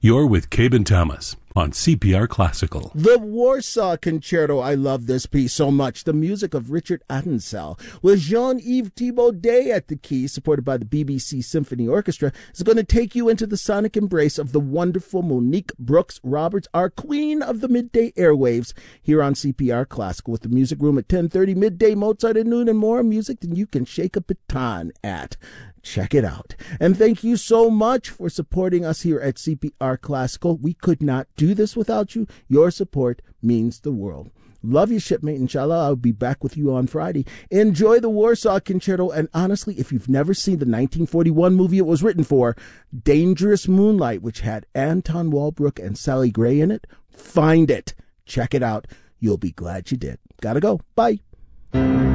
You're with Cabe and Thomas on CPR Classical. The Warsaw Concerto. I love this piece so much. The music of Richard Adensel with Jean-Yves Thibaudet at the keys, supported by the BBC Symphony Orchestra, is going to take you into the sonic embrace of the wonderful Monique Brooks Roberts, our queen of the midday airwaves, here on CPR Classical, with the music room at 10:30, midday Mozart at noon, and more music than you can shake a baton at. Check it out. And thank you so much for supporting us here at CPR Classical. We could not do this without you. Your support means the world. Love you, shipmate. Inshallah, I'll be back with you on Friday. Enjoy the Warsaw Concerto. And honestly, if you've never seen the 1941 movie it was written for, Dangerous Moonlight, which had Anton Walbrook and Sally Gray in it, find it. Check it out. You'll be glad you did. Gotta go. Bye.